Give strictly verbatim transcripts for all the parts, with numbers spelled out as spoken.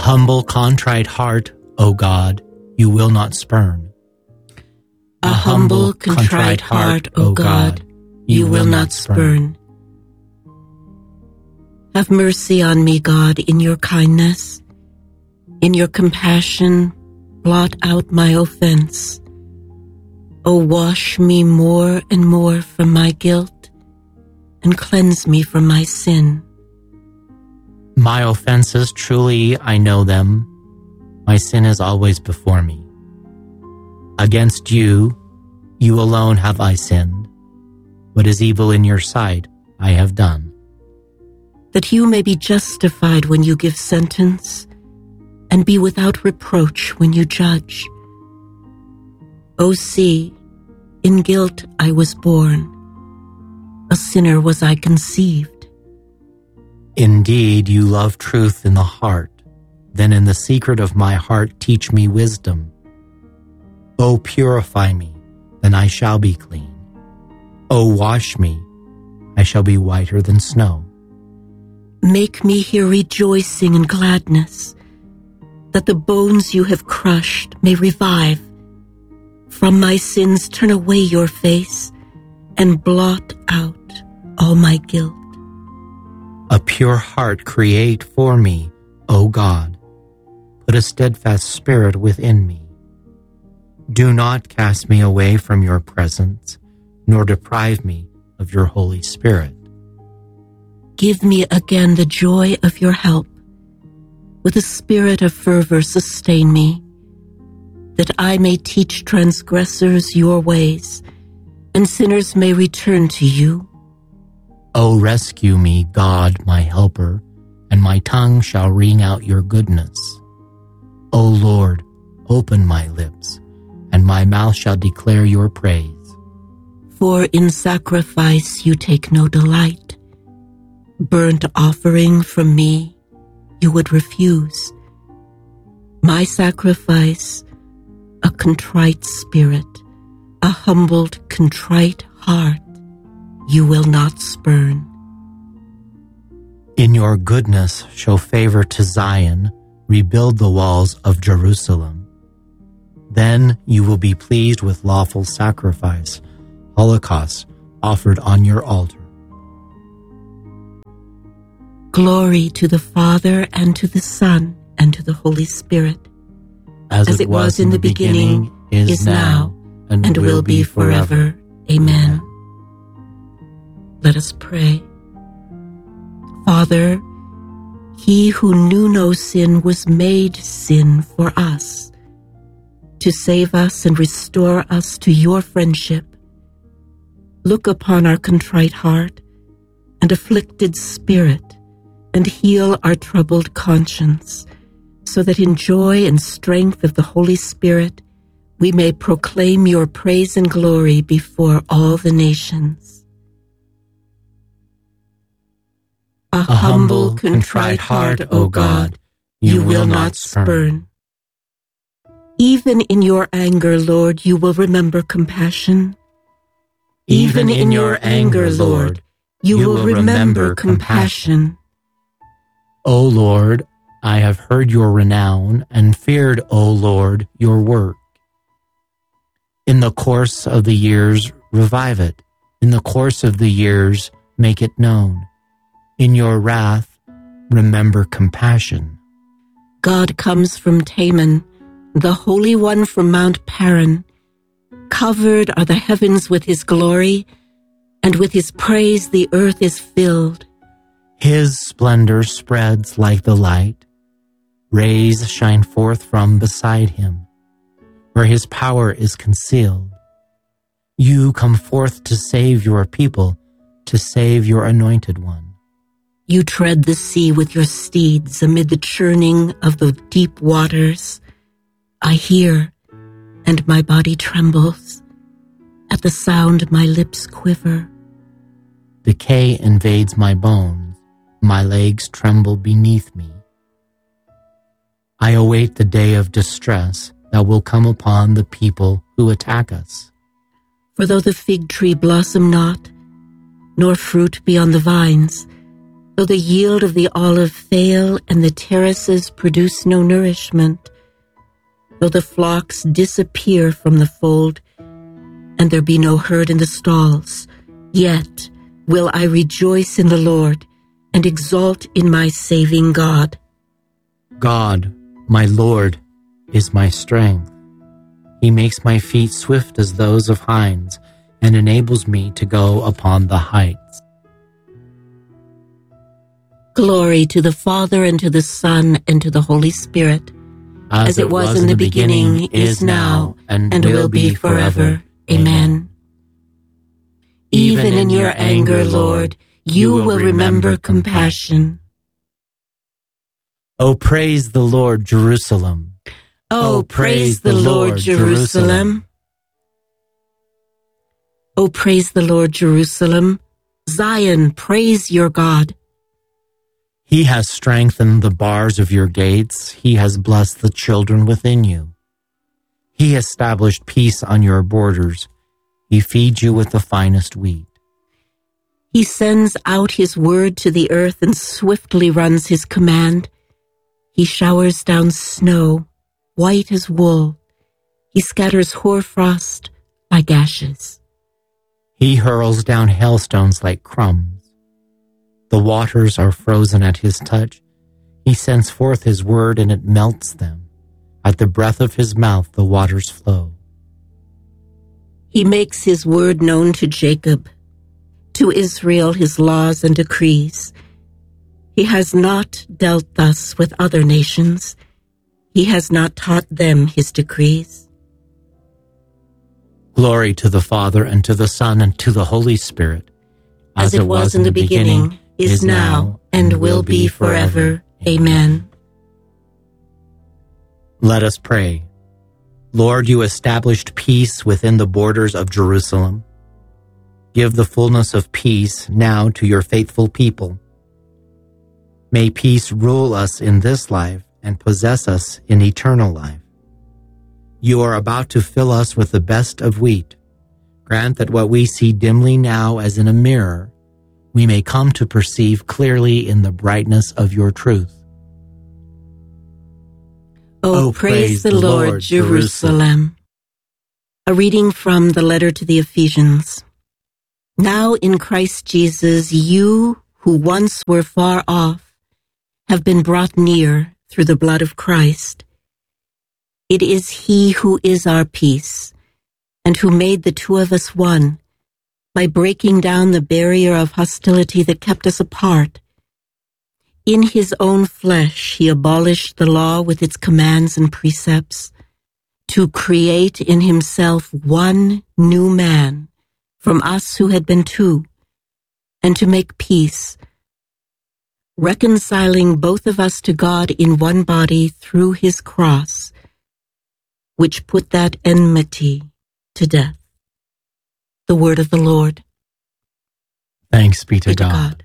humble, contrite heart, O God, you will not spurn. A humble, contrite heart, O God, you will not spurn. Have mercy on me, God, in your kindness. In your compassion, blot out my offense. O wash me more and more from my guilt, and cleanse me from my sin. My offenses, truly I know them. My sin is always before me. Against you, you alone have I sinned. What is evil in your sight, I have done. That you may be justified when you give sentence, and be without reproach when you judge. O see, in guilt I was born, a sinner was I conceived. Indeed, you love truth in the heart. Then in the secret of my heart teach me wisdom. O purify me, then I shall be clean. O wash me, I shall be whiter than snow. Make me hear rejoicing and gladness, that the bones you have crushed may revive. From my sins turn away your face, and blot out all my guilt. A pure heart create for me, O God. Put a steadfast spirit within me. Do not cast me away from your presence, nor deprive me of your Holy Spirit. Give me again the joy of your help. With a spirit of fervor sustain me, that I may teach transgressors your ways, and sinners may return to you. O rescue me, God, my helper, and my tongue shall ring out your goodness. O Lord, open my lips, and my mouth shall declare your praise. For in sacrifice you take no delight. Burnt offering from me you would refuse. My sacrifice, a contrite spirit, a humbled, contrite heart, you will not spurn. In your goodness show favor to Zion, rebuild the walls of Jerusalem. Then you will be pleased with lawful sacrifice, holocausts offered on your altar. Glory to the Father, and to the Son, and to the Holy Spirit. As, As it was, was in the beginning, beginning is, is now, and, and will be forever. Amen. Let us pray. Father, he who knew no sin was made sin for us, to save us and restore us to your friendship. Look upon our contrite heart and afflicted spirit, and heal our troubled conscience, so that in joy and strength of the Holy Spirit we may proclaim your praise and glory before all the nations. A, A humble, contrite heart, O God, you will not spurn. Even in your anger, Lord, you will remember compassion. Even in your anger, Lord, you will remember compassion. O Lord, I have heard your renown, and feared, O Lord, your work. In the course of the years, revive it. In the course of the years, make it known. In your wrath, remember compassion. God comes from Teman, the Holy One from Mount Paran. Covered are the heavens with his glory, and with his praise the earth is filled. His splendor spreads like the light. Rays shine forth from beside him, where his power is concealed. You come forth to save your people, to save your anointed one. You tread the sea with your steeds amid the churning of the deep waters. I hear, and my body trembles. At the sound, my lips quiver. Decay invades my bones. My legs tremble beneath me. I await the day of distress that will come upon the people who attack us. For though the fig tree blossom not, nor fruit be on the vines, Though the yield of the olive fail and the terraces produce no nourishment, though the flocks disappear from the fold and there be no herd in the stalls, yet will I rejoice in the Lord and exult in my saving God. God, my Lord, is my strength. He makes my feet swift as those of hinds and enables me to go upon the heights. Glory to the Father, and to the Son, and to the Holy Spirit, as, as it was, was in the beginning, beginning is now, and, and will be forever. Amen. Even in your anger, Lord, you will remember compassion. O praise the Lord, Jerusalem. O praise the Lord, Jerusalem. O praise the Lord, Jerusalem. Zion, praise your God. He has strengthened the bars of your gates. He has blessed the children within you. He established peace on your borders. He feeds you with the finest wheat. He sends out his word to the earth and swiftly runs his command. He showers down snow, white as wool. He scatters hoarfrost like ashes. He hurls down hailstones like crumbs. The waters are frozen at his touch. He sends forth his word and it melts them. At the breath of his mouth the waters flow. He makes his word known to Jacob, to Israel his laws and decrees. He has not dealt thus with other nations. He has not taught them his decrees. Glory to the Father, and to the Son, and to the Holy Spirit, as, as it was, was in the beginning, beginning is now, and will be forever. Amen. Let us pray. Lord, you established peace within the borders of Jerusalem. Give the fullness of peace now to your faithful people. May peace rule us in this life and possess us in eternal life. You are about to fill us with the best of wheat. Grant that what we see dimly now as in a mirror, we may come to perceive clearly in the brightness of your truth. Oh, praise the Lord, Jerusalem. A reading from the letter to the Ephesians. Now in Christ Jesus, you who once were far off have been brought near through the blood of Christ. It is he who is our peace, and who made the two of us one, by breaking down the barrier of hostility that kept us apart. In his own flesh, he abolished the law with its commands and precepts, to create in himself one new man from us who had been two, and to make peace, reconciling both of us to God in one body through his cross, which put that enmity to death. The word of the Lord. Thanks be to, be to God. God.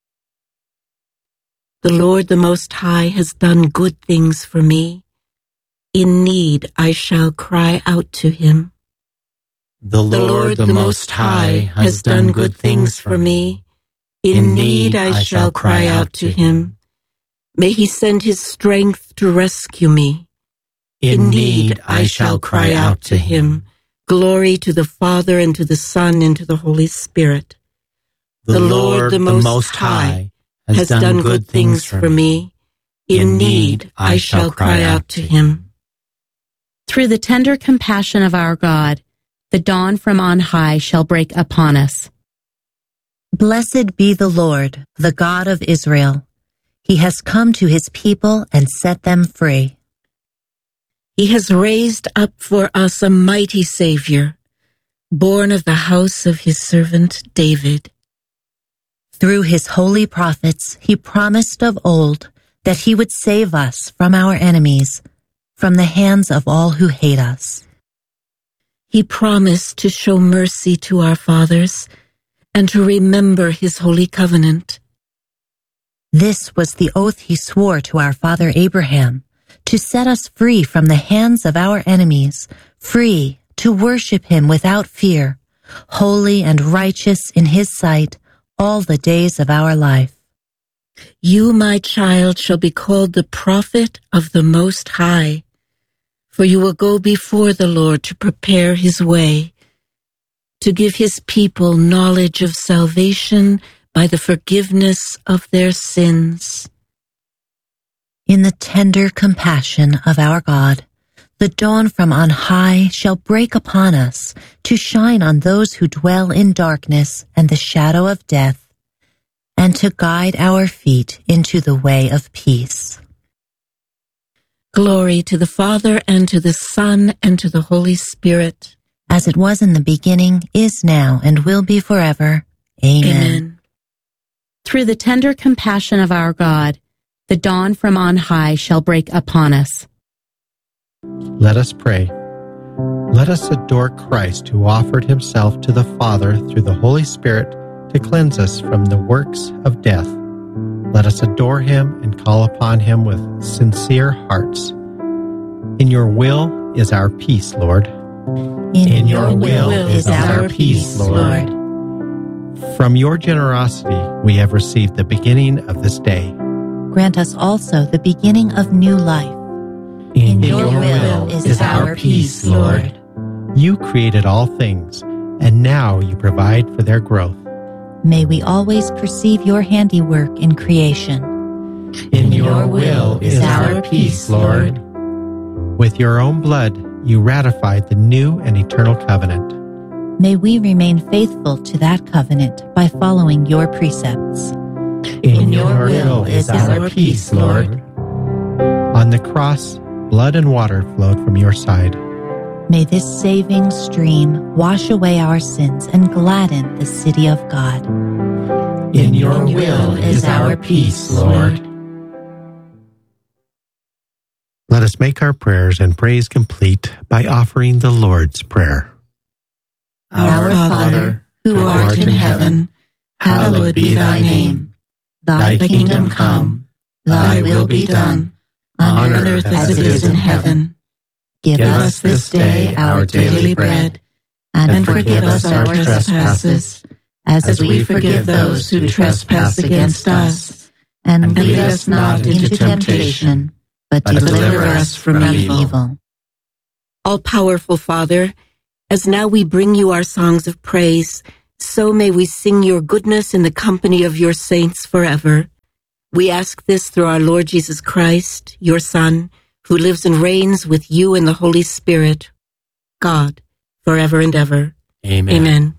The Lord the Most High has done good things for me. In need I shall cry out to him. The Lord the, Lord, the Most High has done good things for me. In need I shall cry out to him. May he send his strength to rescue me. In need I shall cry out to him. Glory to the Father, and to the Son, and to the Holy Spirit. The Lord the Most High has done good things for me. In need I shall cry out to him. Through the tender compassion of our God, the dawn from on high shall break upon us. Blessed be the Lord, the God of Israel. He has come to his people and set them free. He has raised up for us a mighty Savior, born of the house of his servant David. Through his holy prophets, he promised of old that he would save us from our enemies, from the hands of all who hate us. He promised to show mercy to our fathers and to remember his holy covenant. This was the oath he swore to our father Abraham, to set us free from the hands of our enemies, free to worship him without fear, holy and righteous in his sight all the days of our life. You, my child, shall be called the prophet of the Most High, for you will go before the Lord to prepare his way, to give his people knowledge of salvation by the forgiveness of their sins. In the tender compassion of our God, the dawn from on high shall break upon us to shine on those who dwell in darkness and the shadow of death, and to guide our feet into the way of peace. Glory to the Father, and to the Son, and to the Holy Spirit. As it was in the beginning, is now, and will be forever. Amen. Amen. Through the tender compassion of our God, the dawn from on high shall break upon us. Let us pray. Let us adore Christ, who offered himself to the Father through the Holy Spirit to cleanse us from the works of death. Let us adore him and call upon him with sincere hearts. In your will is our peace, Lord. In, In your, your will, will is our peace, Lord. From your generosity we have received the beginning of this day. Grant us also the beginning of new life. In, In your, your will is, is our peace, Lord. You created all things, and now you provide for their growth. May we always perceive your handiwork in creation. In your will is our peace, Lord. With your own blood, you ratified the new and eternal covenant. May we remain faithful to that covenant by following your precepts. In your will is our peace, Lord. On the cross, blood and water flowed from your side. May this saving stream wash away our sins and gladden the city of God. In your will is our peace, Lord. Let us make our prayers and praise complete by offering the Lord's Prayer. Our Father, who art in heaven, hallowed be thy name. Thy kingdom come, thy will be done, on earth as it is in heaven. Give us this day our daily bread, and forgive us our trespasses, as we forgive those who trespass against us. And lead us not into temptation, but deliver us from evil. All-powerful Father, as now we bring you our songs of praise, so may we sing your goodness in the company of your saints forever. We ask this through our Lord Jesus Christ, your Son, who lives and reigns with you in the Holy Spirit, God, forever and ever. Amen. Amen.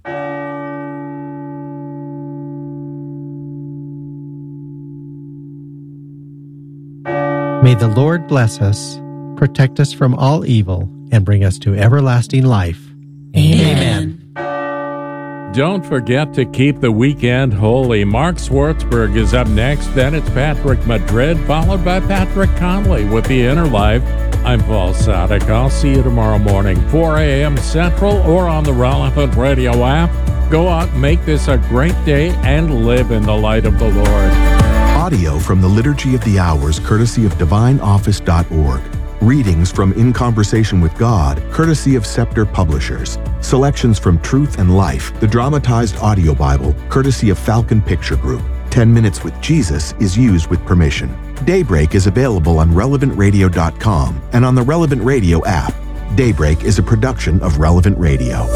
May the Lord bless us, protect us from all evil, and bring us to everlasting life. Amen. Don't forget to keep the weekend holy. Mark Schwartzberg is up next. Then it's Patrick Madrid, followed by Patrick Conley with The Inner Life. I'm Paul Sadek. I'll see you tomorrow morning, four a.m. Central, or on the Relevant Radio app. Go out, make this a great day, and live in the light of the Lord. Audio from the Liturgy of the Hours, courtesy of divine office dot org. Readings from In Conversation with God, courtesy of Scepter Publishers. Selections from Truth and Life, the dramatized audio Bible, courtesy of Falcon Picture Group. ten minutes with Jesus is used with permission. Daybreak is available on relevant radio dot com and on the Relevant Radio app. Daybreak is a production of Relevant Radio.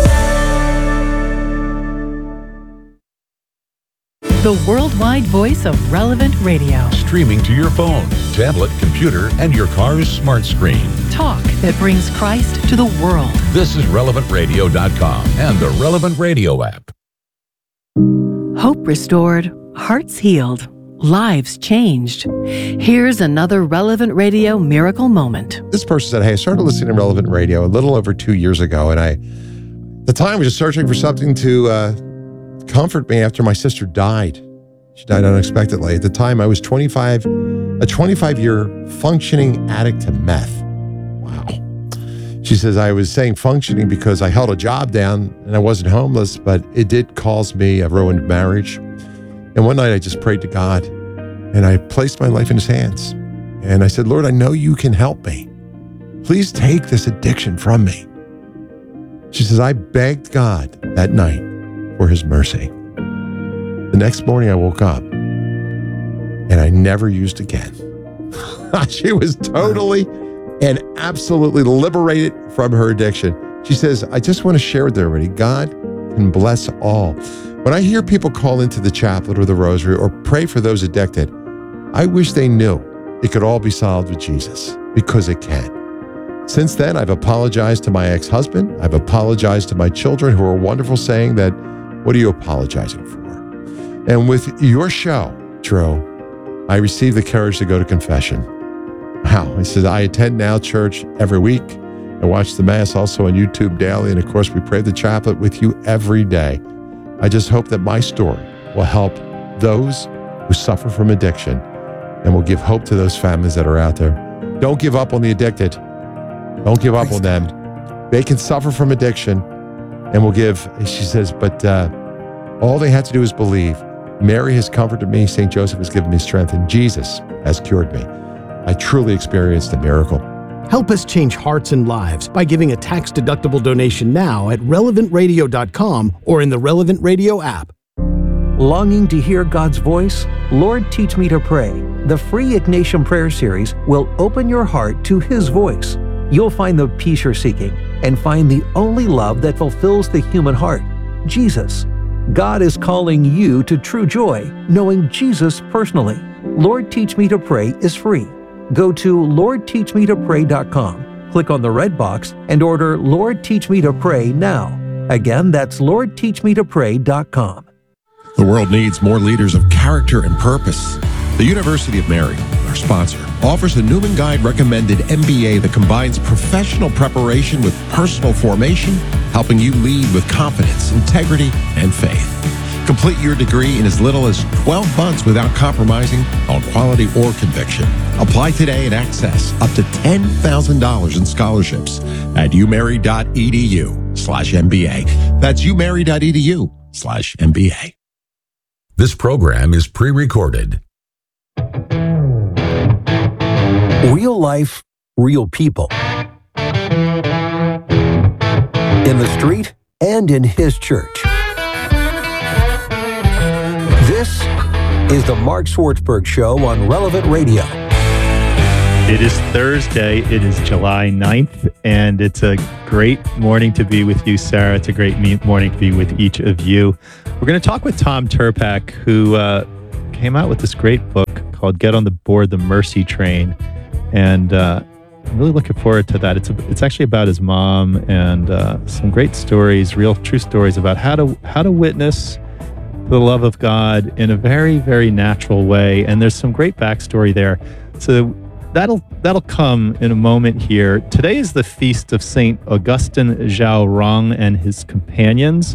The worldwide voice of Relevant Radio. Streaming to your phone, tablet, computer, and your car's smart screen. Talk that brings Christ to the world. This is relevant radio dot com and the Relevant Radio app. Hope restored, hearts healed, lives changed. Here's another Relevant Radio miracle moment. This person said, hey, I started listening to Relevant Radio a little over two years ago, and I, at the time, was just searching for something to uh, comfort me after my sister died. She died unexpectedly. At the time, I was twenty-five, a twenty-five-year functioning addict to meth. Wow. She says, I was saying functioning because I held a job down and I wasn't homeless, but it did cause me a ruined marriage. And one night I just prayed to God and I placed my life in his hands. And I said, Lord, I know you can help me. Please take this addiction from me. She says, I begged God that night for his mercy. The next morning I woke up and I never used again. She was totally and absolutely liberated from her addiction. She says, I just want to share with everybody, God can bless all. When I hear people call into the chaplet or the rosary or pray for those addicted, I wish they knew it could all be solved with Jesus, because it can. Since then, I've apologized to my ex-husband. I've apologized to my children, who are wonderful, saying that, what are you apologizing for? And with your show, Drew, I received the courage to go to confession. Wow. He says, I attend now church every week. I watch the Mass also on YouTube daily. And of course, we pray the chaplet with you every day. I just hope that my story will help those who suffer from addiction and will give hope to those families that are out there. Don't give up on the addicted. Don't give up on them. They can suffer from addiction, and will give, she says, but uh, all they have to do is believe. Mary has comforted me. Saint Joseph has given me strength, and Jesus has cured me. I truly experienced a miracle. Help us change hearts and lives by giving a tax-deductible donation now at relevant radio dot com or in the Relevant Radio app. Longing to hear God's voice? Lord, Teach Me to Pray. The free Ignatian Prayer Series will open your heart to His voice. You'll find the peace you're seeking and find the only love that fulfills the human heart, Jesus. God is calling you to true joy, knowing Jesus personally. Lord, Teach Me to Pray is free. Go to lord teach me to pray dot com, click on the red box, and order Lord, Teach Me to Pray now. Again, that's lord teach me to pray dot com. The world needs more leaders of character and purpose. The University of Mary, our sponsor, offers a Newman Guide recommended M B A that combines professional preparation with personal formation, helping you lead with confidence, integrity, and faith. Complete your degree in as little as twelve months without compromising on quality or conviction. Apply today and access up to ten thousand dollars in scholarships at umary.edu slash MBA. That's umary.edu slash MBA. This program is pre-recorded. Real life, real people. In the street and in His church. This is the Mark Swartzberg Show on Relevant Radio. It is Thursday. It is July ninth, and it's a great morning to be with you, Sarah. It's a great morning to be with each of you. We're going to talk with Tom Tirpak, who uh, came out with this great book called Get on the Board the Mercy Train. And uh, I'm really looking forward to that. It's a, it's actually about his mom, and uh, some great stories, real true stories about how to how to witness the love of God in a very, very natural way. And there's some great backstory there. So that'll that'll come in a moment here. Today is the feast of Saint Augustine Zhao Rong and his companions.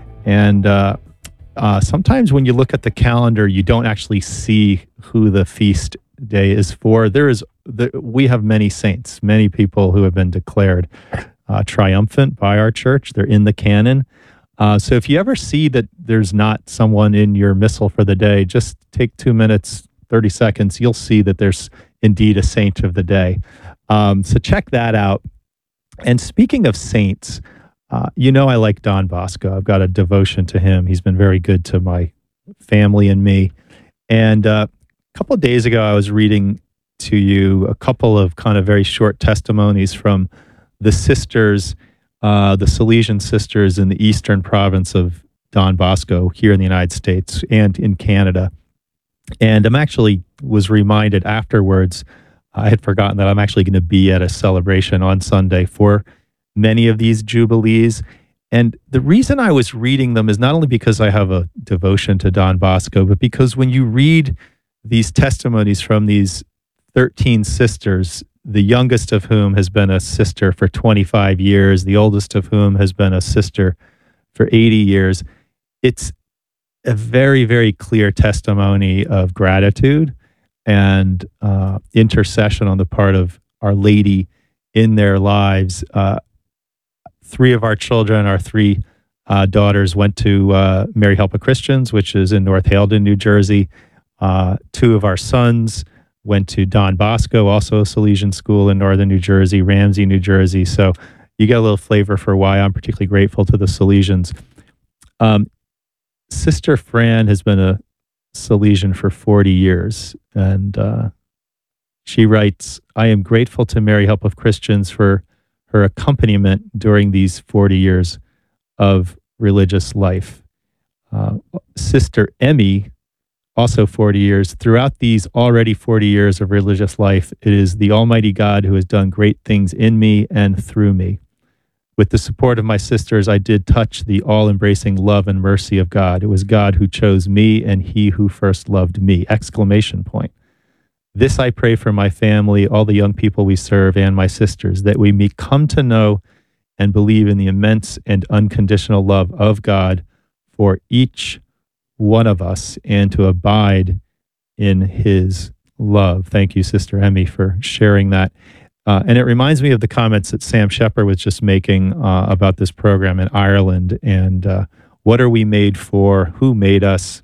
And uh, uh, sometimes when you look at the calendar, you don't actually see who the feast day is for. There is the, we have many saints, many people who have been declared uh, triumphant by our church. They're in the canon. Uh, so if you ever see that there's not someone in your missal for the day, just take two minutes, thirty seconds. You'll see that there's indeed a saint of the day. Um, so check that out. And speaking of saints, uh, you know I like Don Bosco. I've got a devotion to him. He's been very good to my family and me. And uh, a couple of days ago, I was reading to you a couple of kind of very short testimonies from the sisters, uh, the Salesian sisters in the eastern province of Don Bosco here in the United States and in Canada. And I'm actually was reminded afterwards, I had forgotten that I'm actually going to be at a celebration on Sunday for many of these jubilees. And the reason I was reading them is not only because I have a devotion to Don Bosco, but because when you read these testimonies from these thirteen sisters, the youngest of whom has been a sister for twenty-five years, the oldest of whom has been a sister for eighty years, it's a very, very clear testimony of gratitude and uh, intercession on the part of Our Lady in their lives. Uh, three of our children, our three uh, daughters, went to uh, Mary Help Christians, which is in North Haledon, New Jersey. Uh, two of our sons went to Don Bosco, also a Salesian school in northern New Jersey, Ramsey, New Jersey. So you get a little flavor for why I'm particularly grateful to the Salesians. Um, Sister Fran has been a Salesian for forty years. And uh, she writes, I am grateful to Mary Help of Christians for her accompaniment during these forty years of religious life. Uh, Sister Emmy, also forty years. Throughout these already forty years of religious life, it is the Almighty God who has done great things in me and through me. With the support of my sisters, I did touch the all-embracing love and mercy of God. It was God who chose me and he who first loved me! Exclamation point. This I pray for my family, all the young people we serve, and my sisters, that we may come to know and believe in the immense and unconditional love of God for each one of us and to abide in his love. Thank you, Sister Emmy, for sharing that. Uh, and it reminds me of the comments that Sam Shepard was just making uh, about this program in Ireland and uh, what are we made for, who made us.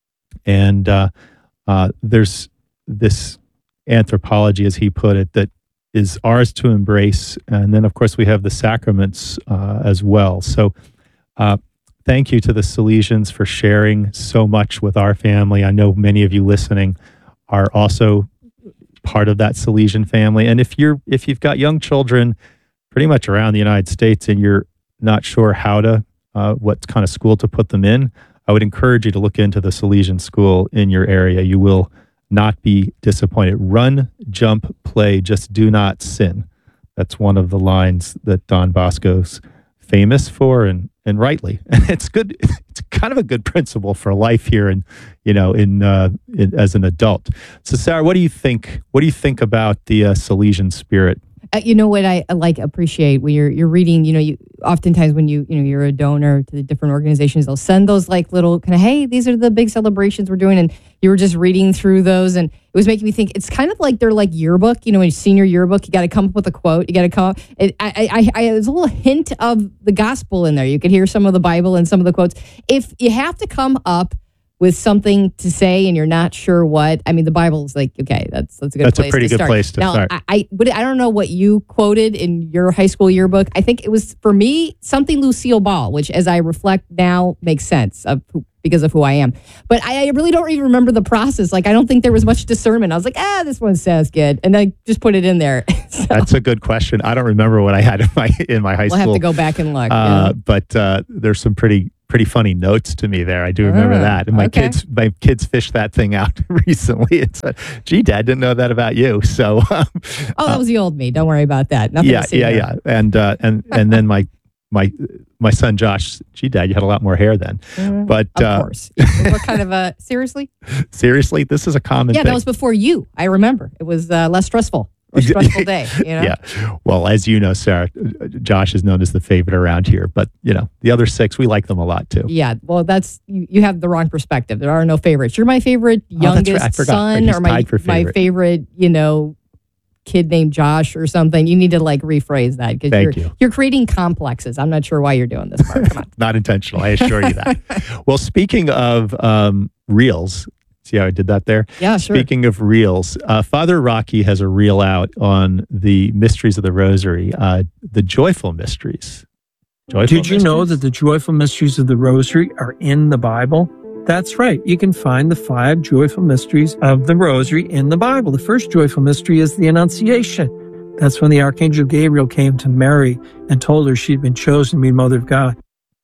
And uh, uh, there's this anthropology, as he put it, that is ours to embrace. And then, of course, we have the sacraments uh, as well. So uh, thank you to the Salesians for sharing so much with our family. I know many of you listening are also part of that Salesian family. And if you're if you've got young children pretty much around the United States and you're not sure how to, uh, what kind of school to put them in, I would encourage you to look into the Salesian school in your area. You will not be disappointed. Run, jump, play, just do not sin. That's one of the lines that Don Bosco's famous for, and and rightly. And it's good. It's kind of a good principle for life here, and you know, in, uh, in as an adult. So, Sarah, what do you think? What do you think about the uh, Salesian spirit? Uh, you know what I uh, like appreciate when you're you're reading. You know, you oftentimes when you you know you're a donor to the different organizations, they'll send those like little kind of, hey, these are the big celebrations we're doing, and you were just reading through those, and it was making me think. It's kind of like they're like yearbook. You know, when you senior yearbook, you got to come up with a quote. You got to come. It, I, I, I, there's a little hint of the gospel in there. You could hear some of the Bible and some of the quotes. If you have to come up with something to say and you're not sure what, I mean, the Bible's like, okay, that's that's a good that's place a pretty to good start. place to now, start. I, I, but I don't know what you quoted in your high school yearbook. I think it was, for me, something Lucille Ball, which as I reflect now makes sense of who, because of who I am. But I, I really don't even remember the process. Like, I don't think there was much discernment. I was like, ah, this one sounds good. And I just put it in there. So, that's a good question. I don't remember what I had in my in my high we'll school. We'll have to go back and look. Uh, yeah. But uh, there's some pretty pretty funny notes to me there. I do remember Ah, that. And my okay. kids my kids fished that thing out recently. It's a, gee, Dad, didn't know that about you. So um, oh, that was the old me. Don't worry about that. Nothing yeah, to see yeah, there. yeah. And uh, and and then my my my son Josh, gee, Dad, you had a lot more hair then. Mm, but of uh, course. What kind of a seriously? Seriously, this is a common Yeah, thing. that was before you. I remember. It was uh, less stressful. Or stressful day, you know? Yeah. Well, as you know, Sarah, Josh is known as the favorite around here, but you know, the other six, we like them a lot too. Yeah. Well, that's, you, you have the wrong perspective. There are no favorites. You're my favorite Oh, that's youngest right. I forgot. son, He's or my, tied for my favorite. favorite, you know, kid named Josh or something. You need to like rephrase that because you're, Thank you. you're creating complexes. I'm not sure why you're doing this part. Come on. Not intentional, I assure you that. Well, speaking of um, reels, see how I did that there? Yeah, sure. Speaking of reels, uh, Father Rocky has a reel out on the mysteries of the Rosary, uh, the joyful mysteries. Joyful Did you mysteries? know that the joyful mysteries of the Rosary are in the Bible? That's right. You can find the five joyful mysteries of the Rosary in the Bible. The first joyful mystery is the Annunciation. That's when the Archangel Gabriel came to Mary and told her she'd been chosen to be Mother of God.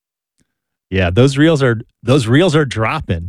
Yeah, those reels are those reels are dropping.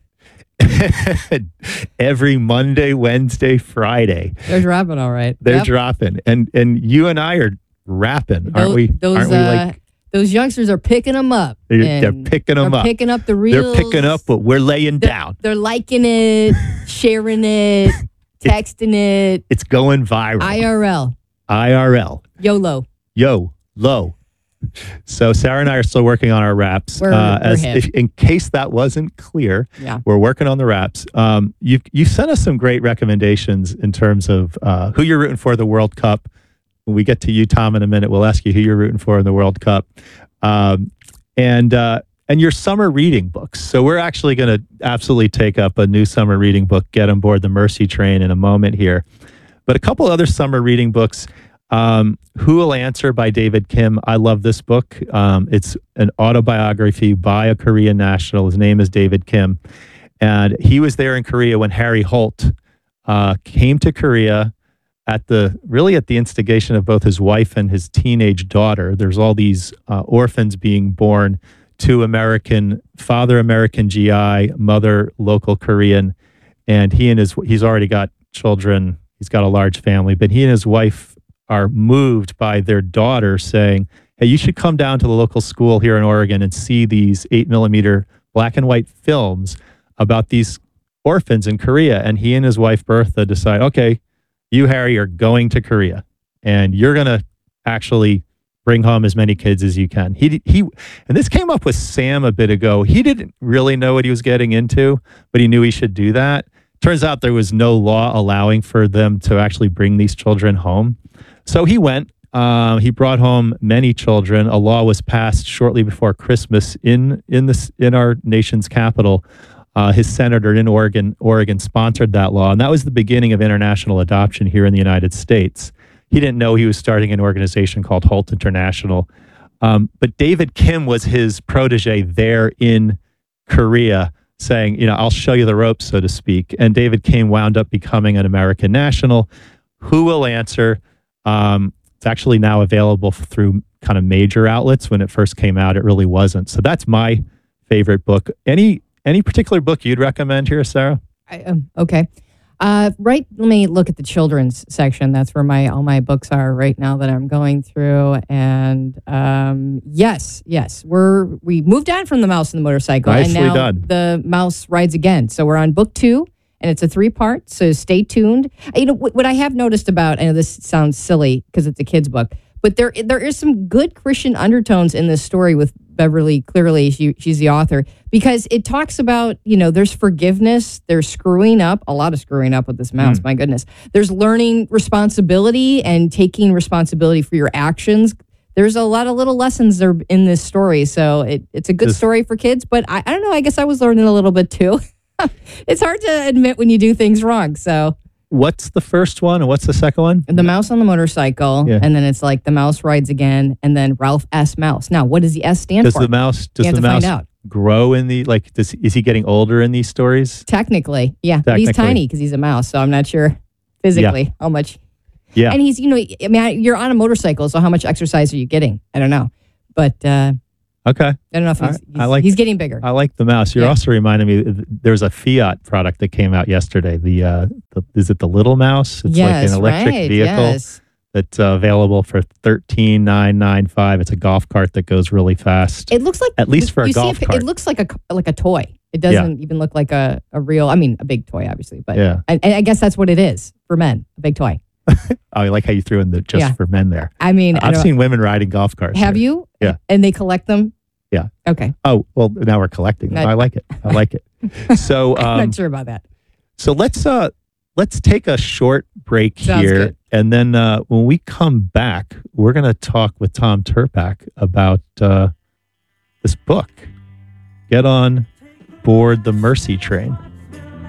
Every Monday, Wednesday, Friday. They're dropping all right. They're Yep. dropping. And and you and I are rapping, aren't Those, we? those, aren't we uh, like those youngsters are picking them up. they're, and they're picking them they're up. picking up the reels. They're picking up what we're laying They're- down. They're liking it, sharing it, texting it. It's going viral. I R L. I R L. YOLO. Yo, low. So Sarah and I are still working on our raps. We're- uh, we're as hip. if, in case that wasn't clear, Yeah. we're working on the raps. Um, you you sent us some great recommendations in terms of uh, who you're rooting for the World Cup. When we get to you, Tom, in a minute, we'll ask you who you're rooting for in the World Cup, um, and uh, and your summer reading books. So we're actually going to absolutely take up a new summer reading book, Get on Board the Mercy Train, in a moment here. But a couple other summer reading books. Um, Who Will Answer by David Kim. I love this book. Um, it's an autobiography by a Korean national. His name is David Kim. And he was there in Korea when Harry Holt uh, came to Korea at the really at the instigation of both his wife and his teenage daughter. There's all these uh, orphans being born to American, father American G I, mother local Korean, and he and his he's already got children. He's got a large family, but he and his wife are moved by their daughter saying, "Hey, you should come down to the local school here in Oregon and see these eight millimeter black and white films about these orphans in Korea." And he and his wife Bertha decide, okay, you, Harry, are going to Korea, and you're going to actually bring home as many kids as you can. He, he, and this came up with Sam a bit ago. He didn't really know what he was getting into, but he knew he should do that. Turns out there was no law allowing for them to actually bring these children home. So he went. Uh, he brought home many children. A law was passed shortly before Christmas in in this in our nation's capital. Uh, his senator in Oregon, Oregon sponsored that law, and that was the beginning of international adoption here in the United States. He didn't know he was starting an organization called Holt International. Um, but David Kim was his protege there in Korea, saying, you know, I'll show you the ropes, so to speak. And David Kim wound up becoming an American national. Who will answer? Um, it's actually now available through kind of major outlets. When it first came out, it really wasn't. So that's my favorite book. Any any particular book you'd recommend here, Sarah? I, um, okay. Uh, right. Let me look at the children's section. That's where my all my books are right now that I'm going through. And um, yes, yes, we're we moved on from The Mouse and the Motorcycle, Nicely and now done. The Mouse Rides Again. So we're on book two, and it's a three part. So stay tuned. You know what, what I have noticed about, I know this sounds silly because it's a kid's book, but there there is some good Christian undertones in this story with Beverly. Clearly, she, she's the author, because it talks about, you know, there's forgiveness, there's screwing up, a lot of screwing up with this mouse, mm. my goodness. There's learning responsibility and taking responsibility for your actions. There's a lot of little lessons there in this story. So it, it's a good this, story for kids, but I, I don't know, I guess I was learning a little bit too. It's hard to admit when you do things wrong, so... What's the first one and what's the second one? The Mouse on the Motorcycle, yeah. And then it's like The Mouse Rides Again, and then Ralph S. Mouse. Now, what does the S stand does for? The mouse, does the mouse grow in the, like, does, is he getting older in these stories? Technically, yeah. Technically. But he's tiny because he's a mouse, so I'm not sure physically yeah. how much. Yeah. And he's, you know, I mean, you're on a motorcycle, so how much exercise are you getting? I don't know. But, uh, okay. I don't know if he's, I, he's, I like, he's getting bigger. I like the mouse. You're yeah. also reminding me, there's a Fiat product that came out yesterday. The, uh, the is it the Little Mouse? It's yes, like an electric right, vehicle yes. that's uh, available for thirteen thousand nine hundred ninety-five. It's a golf cart that goes really fast. It looks like, at least for a golf see, cart. It looks like a like a toy. It doesn't yeah. even look like a, a real, I mean, a big toy, obviously. But yeah. I, I guess that's what it is for men, a big toy. Oh, I like how you threw in the just yeah. for men there. I mean, I've I seen women riding golf carts. Have there. you? Yeah. And they collect them? Yeah. Okay. Oh, well, now we're collecting them. Not, I like it. I like it. So um, I'm not sure about that. So let's uh let's take a short break Sounds here. Good. And then uh, when we come back, we're going to talk with Tom Tirpak about uh, this book. Get on board the Mercy Train.